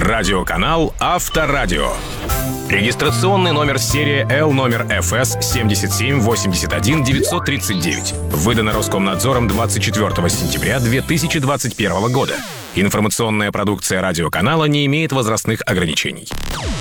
Радиоканал Авторадио. Регистрационный номер серии L номер ФС 7781939. Выдано Роскомнадзором 24 сентября 2021 года. Информационная продукция радиоканала не имеет возрастных ограничений.